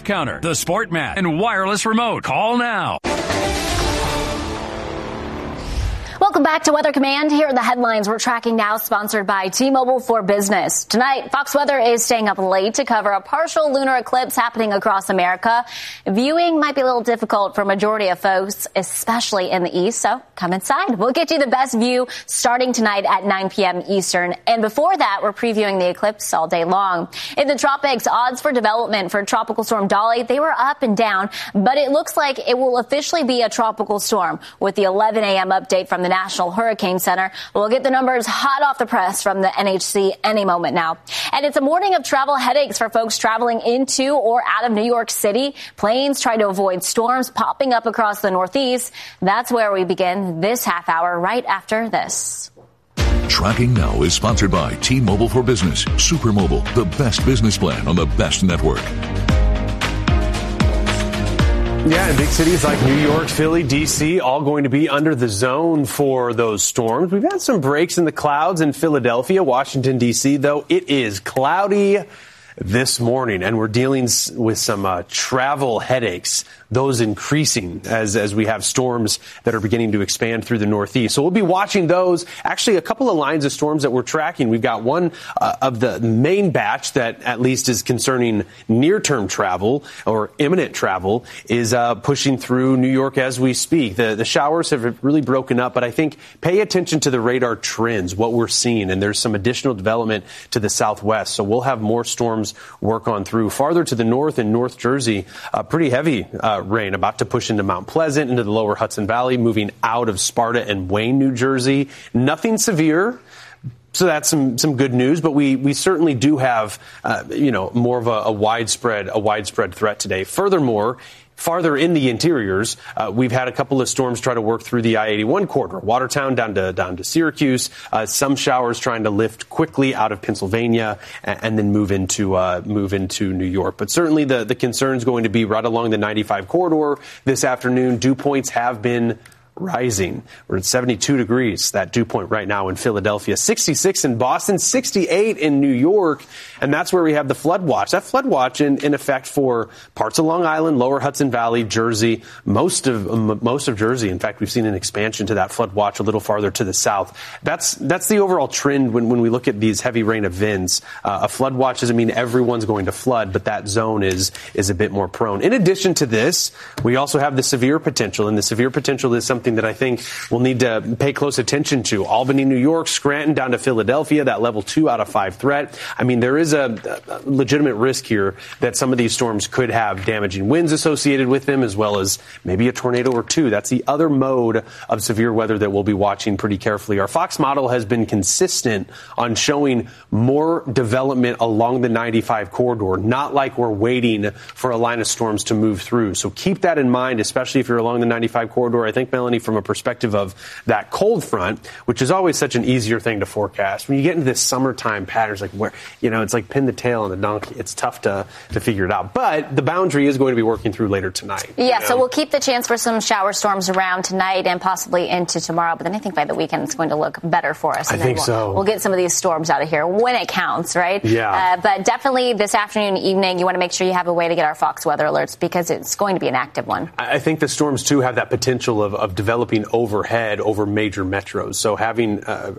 counter, the sport mat, and wireless remote. Call now. Welcome back to Weather Command. Here are the headlines we're tracking now, sponsored by T-Mobile for Business. Tonight, Fox Weather is staying up late to cover a partial lunar eclipse happening across America. Viewing might be a little difficult for a majority of folks, especially in the east, so come inside. We'll get you the best view starting tonight at 9 p.m. Eastern. And before that, we're previewing the eclipse all day long. In the tropics, odds for development for Tropical Storm Dolly, they were up and down, but it looks like it will officially be a tropical storm with the 11 a.m. update from the National Hurricane Center. We'll get the numbers hot off the press from the NHC any moment now. And it's a morning of travel headaches for folks traveling into or out of New York City. Planes try to avoid storms popping up across the Northeast. That's where we begin this half hour right after this. Tracking Now is sponsored by T-Mobile for Business. Supermobile, the best business plan on the best network. Yeah, and big cities like New York, Philly, D.C., all going to be under the zone for those storms. We've had some breaks in the clouds in Philadelphia, Washington, D.C., though it is cloudy this morning, and we're dealing with some travel headaches, those increasing as we have storms that are beginning to expand through the Northeast. So we'll be watching those. Actually, a couple of lines of storms that we're tracking. We've got one of the main batch that at least is concerning near-term travel or imminent travel is pushing through New York as we speak. The showers have really broken up, but I think pay attention to the radar trends, what we're seeing, and there's some additional development to the southwest. So we'll have more storms work on through. Farther to the north in North Jersey, pretty heavy rain about to push into Mount Pleasant, into the lower Hudson Valley, moving out of Sparta and Wayne, New Jersey. Nothing severe. So that's some good news, but we certainly do have, more of a widespread threat today. Furthermore, farther in the interiors, we've had a couple of storms try to work through the I-81 corridor, Watertown down to Syracuse. Some showers trying to lift quickly out of Pennsylvania and then move into New York. But certainly the concern is going to be right along the 95 corridor this afternoon. Dew points have been rising. We're at 72 degrees, that dew point right now in Philadelphia, 66 in Boston, 68 in New York, and that's where we have the flood watch. That flood watch in effect for parts of Long Island, lower Hudson Valley, Jersey, most of Jersey. In fact, we've seen an expansion to that flood watch a little farther to the south. That's the overall trend when we look at these heavy rain events. A flood watch doesn't mean everyone's going to flood, but that zone is a bit more prone. In addition to this, we also have the severe potential, and the severe potential is something that I think we'll need to pay close attention to. Albany, New York, Scranton down to Philadelphia, that level 2 out of 5 threat. I mean, there is a legitimate risk here that some of these storms could have damaging winds associated with them, as well as maybe a tornado or two. That's the other mode of severe weather that we'll be watching pretty carefully. Our Fox model has been consistent on showing more development along the 95 corridor, not like we're waiting for a line of storms to move through. So keep that in mind, especially if you're along the 95 corridor. I think, Melanie, from a perspective of that cold front, which is always such an easier thing to forecast. When you get into this summertime patterns, like where, it's like pin the tail on the donkey. It's tough to figure it out. But the boundary is going to be working through later tonight. Yeah, so we'll keep the chance for some shower storms around tonight and possibly into tomorrow. But then I think by the weekend it's going to look better for us. I think so. We'll get some of these storms out of here when it counts, right? Yeah. But definitely this afternoon, evening, you want to make sure you have a way to get our Fox weather alerts because it's going to be an active one. I think the storms, too, have that potential of developing overhead over major metros. So having,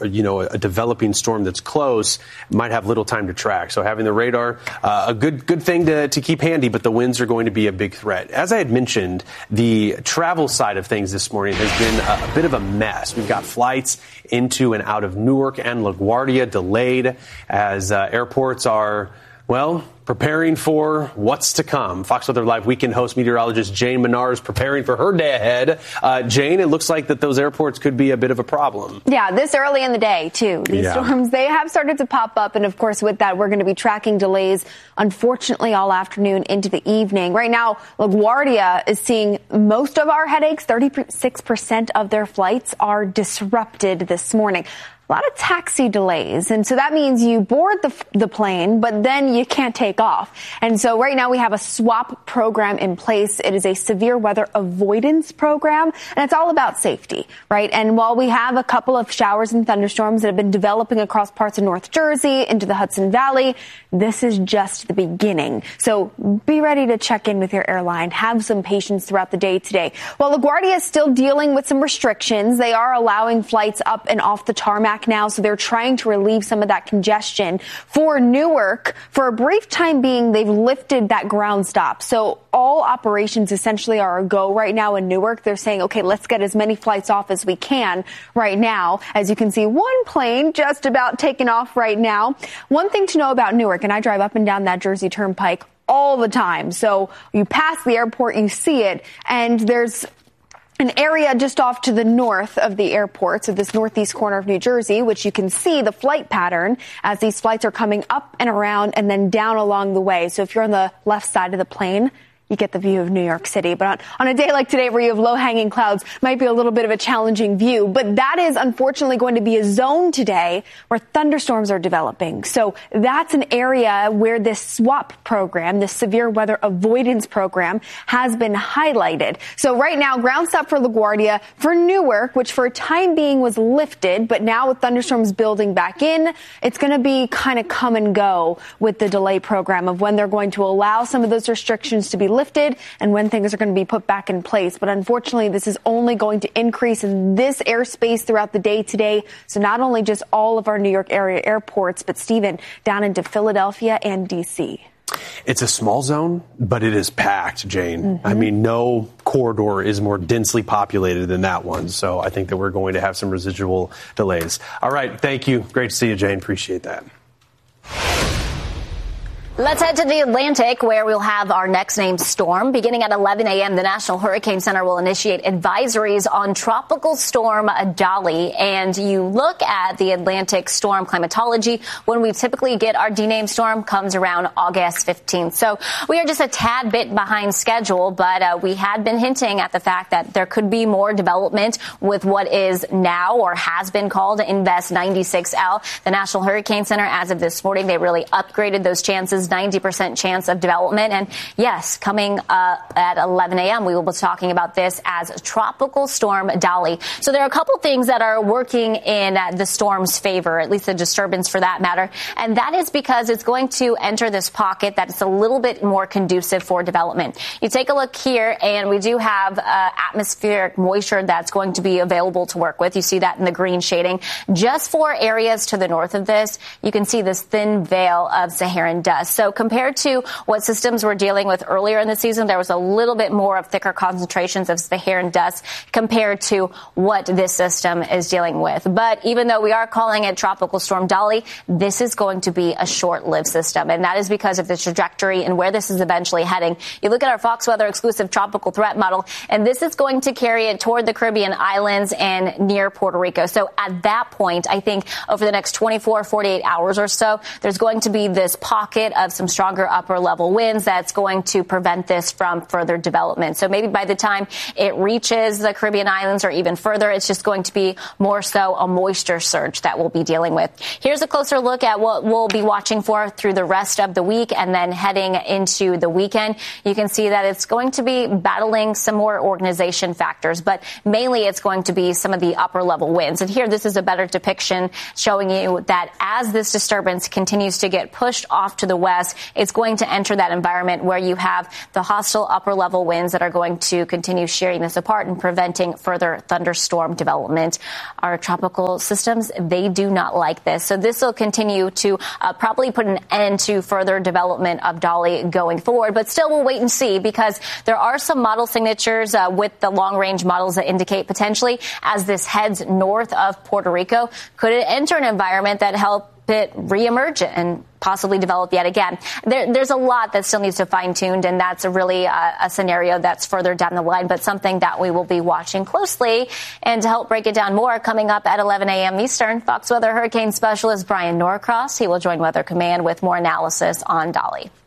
a developing storm that's close might have little time to track. So having the radar, a good thing to keep handy, but the winds are going to be a big threat. As I had mentioned, the travel side of things this morning has been a bit of a mess. We've got flights into and out of Newark and LaGuardia delayed as airports are, preparing for what's to come. Fox Weather Live weekend host meteorologist Jane Menard is preparing for her day ahead. Jane, it looks like that those airports could be a bit of a problem. Yeah, this early in the day, too. These storms, they have started to pop up. And, of course, with that, we're going to be tracking delays, unfortunately, all afternoon into the evening. Right now, LaGuardia is seeing most of our headaches. 36% of their flights are disrupted this morning. a lot of taxi delays. And so that means you board the plane, but then you can't take off. And so right now we have a swap program in place. It is a severe weather avoidance program, and it's all about safety, right? And while we have a couple of showers and thunderstorms that have been developing across parts of North Jersey into the Hudson Valley, this is just the beginning. So be ready to check in with your airline. Have some patience throughout the day today. Well, LaGuardia is still dealing with some restrictions. They are allowing flights up and off the tarmac now, so they're trying to relieve some of that congestion. For Newark, for a brief time being, they've lifted that ground stop. So all operations essentially are a go right now in Newark. They're saying, okay, let's get as many flights off as we can right now. As you can see, one plane just about taking off right now. One thing to know about Newark, and I drive up and down that Jersey Turnpike all the time. So you pass the airport, you see it, and there's an area just off to the north of the airport, so this northeast corner of New Jersey, which you can see the flight pattern as these flights are coming up and around and then down along the way. So if you're on the left side of the plane, you get the view of New York City. But on a day like today where you have low-hanging clouds, might be a little bit of a challenging view. But that is unfortunately going to be a zone today where thunderstorms are developing. So that's an area where this SWAP program, this severe weather avoidance program, has been highlighted. So right now, ground stop for LaGuardia, for Newark, which for a time being was lifted, but now with thunderstorms building back in, it's going to be kind of come and go with the delay program of when they're going to allow some of those restrictions to be lifted and when things are going to be put back in place. But unfortunately, this is only going to increase in this airspace throughout the day today. So not only just all of our New York area airports, but Stephen, down into Philadelphia and D.C. It's a small zone, but it is packed, Jane. Mm-hmm. I mean, no corridor is more densely populated than that one. So I think that we're going to have some residual delays. All right. Thank you. Great to see you, Jane. Appreciate that. Let's head to the Atlantic, where we'll have our next named storm. Beginning at 11 a.m., the National Hurricane Center will initiate advisories on Tropical Storm Dolly. And you look at the Atlantic storm climatology, when we typically get our D-named storm comes around August 15th. So we are just a tad bit behind schedule, but we had been hinting at the fact that there could be more development with what is now or has been called Invest 96L. The National Hurricane Center, as of this morning, they really upgraded those chances. 90% chance of development. And yes, coming at 11 a.m., we will be talking about this as Tropical Storm Dolly. So there are a couple things that are working in the storm's favor, at least the disturbance for that matter. And that is because it's going to enter this pocket that is a little bit more conducive for development. You take a look here, and we do have atmospheric moisture that's going to be available to work with. You see that in the green shading. Just for areas to the north of this, you can see this thin veil of Saharan dust. So compared to what systems were dealing with earlier in the season, there was a little bit more of thicker concentrations of Saharan dust compared to what this system is dealing with. But even though we are calling it Tropical Storm Dolly, this is going to be a short-lived system. And that is because of the trajectory and where this is eventually heading. You look at our Fox Weather exclusive tropical threat model, and this is going to carry it toward the Caribbean islands and near Puerto Rico. So at that point, I think over the next 24, 48 hours or so, there's going to be this pocket of some stronger upper level winds that's going to prevent this from further development. So maybe by the time it reaches the Caribbean islands or even further, it's just going to be more so a moisture surge that we'll be dealing with. Here's a closer look at what we'll be watching for through the rest of the week and then heading into the weekend. You can see that it's going to be battling some more organization factors, but mainly it's going to be some of the upper level winds. And here, this is a better depiction showing you that as this disturbance continues to get pushed off to the west, it's going to enter that environment where you have the hostile upper level winds that are going to continue shearing this apart and preventing further thunderstorm development. Our tropical systems, they do not like this. So this will continue to probably put an end to further development of Dolly going forward. But still, we'll wait and see, because there are some model signatures with the long range models that indicate potentially as this heads north of Puerto Rico, could it enter an environment that help it reemerge and possibly develop yet again. There's a lot that still needs to fine-tuned, and that's really a scenario that's further down the line, but something that we will be watching closely. And to help break it down more, coming up at 11 a.m. Eastern, Fox Weather Hurricane Specialist Brian Norcross. He will join Weather Command with more analysis on Dolly.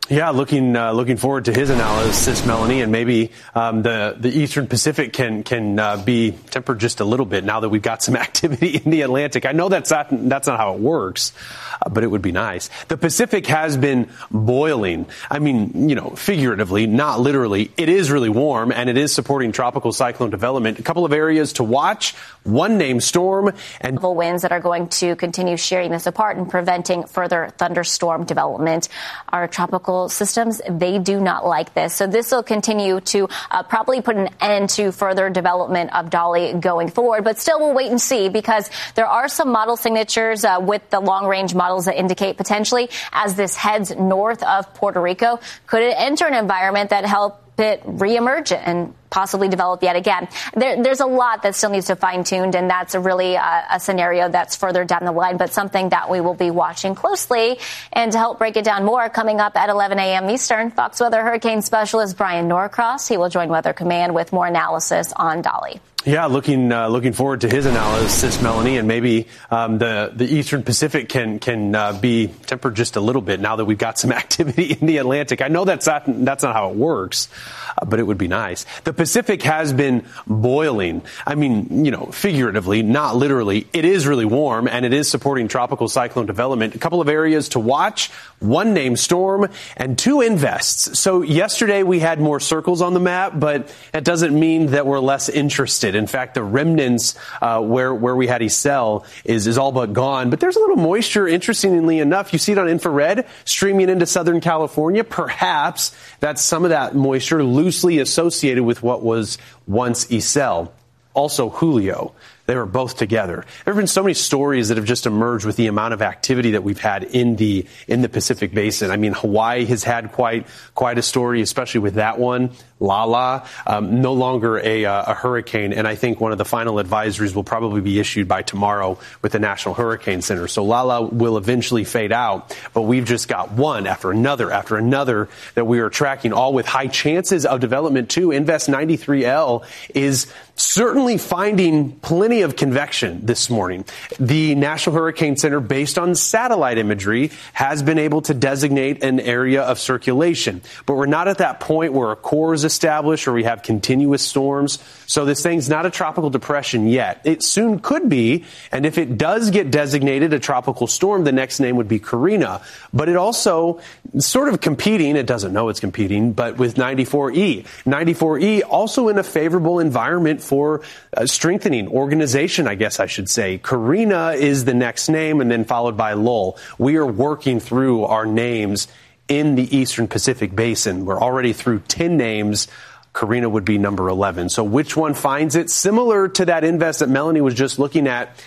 Yeah, looking forward to his analysis, Melanie, and maybe the Eastern Pacific can be tempered just a little bit now that we've got some activity in the Atlantic. I know that's not how it works, but it would be nice. The Pacific has been boiling. I mean, figuratively, not literally. It is really warm, and it is supporting tropical cyclone development. A couple of areas to watch: one named storm and winds that are going to continue shearing this apart and preventing further thunderstorm development. Our tropical systems, they do not like this. So this will continue to probably put an end to further development of Dolly going forward. But still, we'll wait and see, because there are some model signatures with the long-range models that indicate potentially, as this heads north of Puerto Rico, could it enter an environment that help it reemerge and possibly develop yet again. There's a lot that still needs to fine-tuned, and that's really a scenario that's further down the line, but something that we will be watching closely. And to help break it down more, coming up at 11 a.m. Eastern, Fox Weather hurricane specialist Brian Norcross. He will join Weather Command with more analysis on Dolly. Yeah, looking forward to his analysis, Melanie, and maybe the Eastern Pacific can be tempered just a little bit now that we've got some activity in the Atlantic. I know that's not how it works, but it would be nice. The Pacific has been boiling. I mean, figuratively, not literally. It is really warm, and it is supporting tropical cyclone development. A couple of areas to watch: one named storm and two invests. So yesterday we had more circles on the map, but that doesn't mean that we're less interested. In fact, the remnants where we had Isel is all but gone. But there's a little moisture, interestingly enough. You see it on infrared streaming into Southern California. Perhaps that's some of that moisture loosely associated with what was once Isel. Also Julio. They were both together. There have been so many stories that have just emerged with the amount of activity that we've had in the Pacific Basin. I mean, Hawaii has had quite a story, especially with that one. Lala, no longer a hurricane, and I think one of the final advisories will probably be issued by tomorrow with the National Hurricane Center. So Lala will eventually fade out, but we've just got one after another that we are tracking, all with high chances of development too. Invest 93L is certainly finding plenty of convection this morning. The National Hurricane Center, based on satellite imagery, has been able to designate an area of circulation, but we're not at that point where a core is established or we have continuous storms. So this thing's not a tropical depression yet. It soon could be, and if it does get designated a tropical storm, the next name would be Karina. But it also sort of competing, it doesn't know it's competing, but with 94E. 94E also in a favorable environment for strengthening organization, I guess I should say. Karina is the next name, and then followed by Lowell. We are working through our names in the Eastern Pacific Basin. We're already through 10 names. Karina would be number 11. So which one finds it? Similar to that invest that Melanie was just looking at,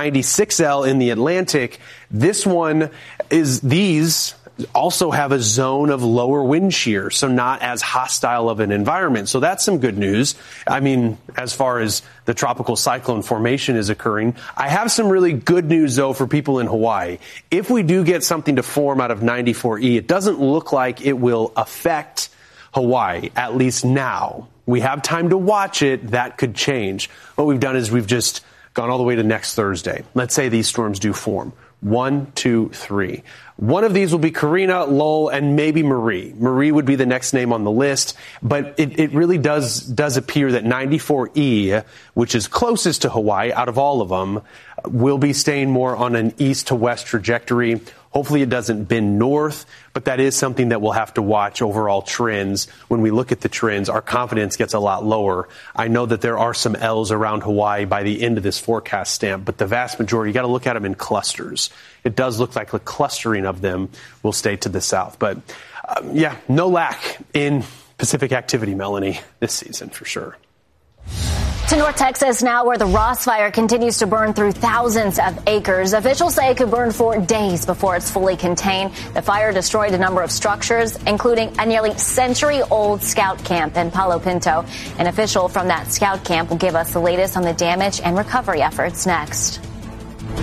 96L in the Atlantic. This one is, these also have a zone of lower wind shear, so not as hostile of an environment. So that's some good news. I mean, as far as the tropical cyclone formation is occurring, I have some really good news, though, for people in Hawaii. If we do get something to form out of 94E, it doesn't look like it will affect Hawaii, at least now. We have time to watch it. That could change. What we've done is we've just gone all the way to next Thursday. Let's say these storms do form. 1, 2, 3. One of these will be Karina, Lowell, and maybe Marie. Marie would be the next name on the list, but it really does appear that 94E, which is closest to Hawaii out of all of them, will be staying more on an east to west trajectory. Hopefully it doesn't bend north, but that is something that we'll have to watch. Overall trends. When we look at the trends, our confidence gets a lot lower. I know that there are some L's around Hawaii by the end of this forecast stamp, but the vast majority, you got to look at them in clusters. It does look like the clustering of them will stay to the south. But no lack in Pacific activity, Melanie, this season for sure. To North Texas now, where the Ross Fire continues to burn through thousands of acres. Officials say it could burn for days before it's fully contained. The fire destroyed a number of structures, including a nearly century-old scout camp in Palo Pinto. An official from that scout camp will give us the latest on the damage and recovery efforts next.